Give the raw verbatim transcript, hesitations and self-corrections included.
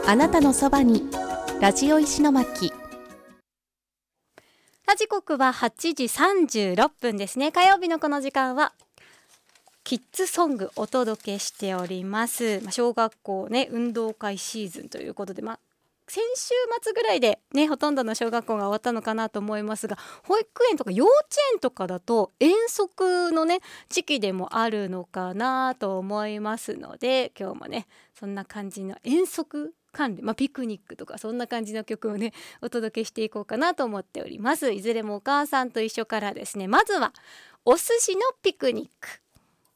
あなたのそばにラジオ石巻。 時刻ははちじさんじゅうろっぷんですね。火曜日のこの時間はキッズソングお届けしております。まあ、小学校ね運動会シーズンということで、まあ、先週末ぐらいでねほとんどの小学校が終わったのかなと思いますが、保育園とか幼稚園とかだと遠足のね時期でもあるのかなと思いますので、今日もねそんな感じの遠足関連、まあ、ピクニックとかそんな感じの曲をねお届けしていこうかなと思っております。いずれもお母さんと一緒からですね、まずはお寿司のピクニック。